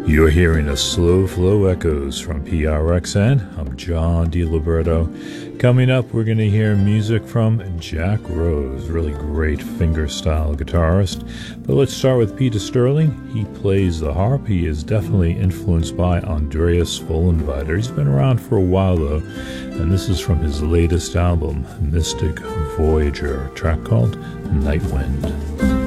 You're hearing a Slow Flow Echoes from PRXN. I'm John DiLiberto. Coming up, we're going to hear music from Jack Rose, really great fingerstyle guitarist. But let's start with Peter Sterling. He plays the harp. He is definitely influenced by Andreas Vollenweider. He's been around for a while, though, and this is from his latest album, Mystic Voyager, a track called Night Wind.